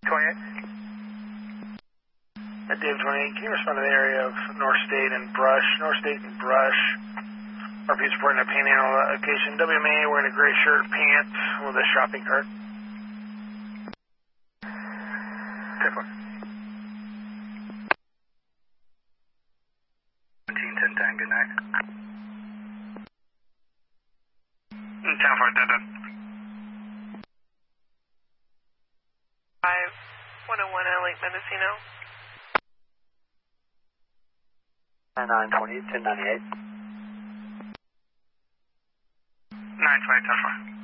28. Dave 28, can you respond to the area of North State and Brush? North State and Brush. RP's reporting a panhandle location. WMA wearing a gray shirt, pants with a shopping cart. 10-4. 17-10-10, good night. 10-4, dead. 5101 Lake Mendocino. 920, 1098. 920, 10-4.